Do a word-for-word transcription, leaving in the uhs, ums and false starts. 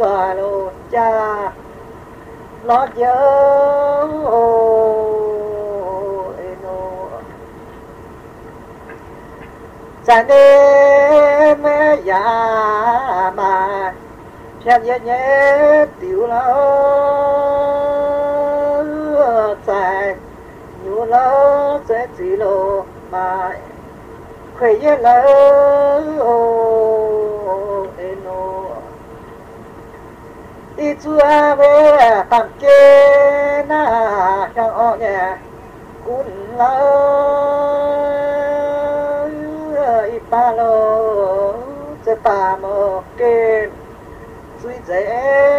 và lô cha lo nhớ cha nê mẹ già mà cha nhẹ nhẹ tiểu lo cha nhiều lo sẽ chỉ lo mà khởi nhẹ lo eno đi chùa về tạm kê na cho nhẹ cún lo ipalo se tamo ke suy dễ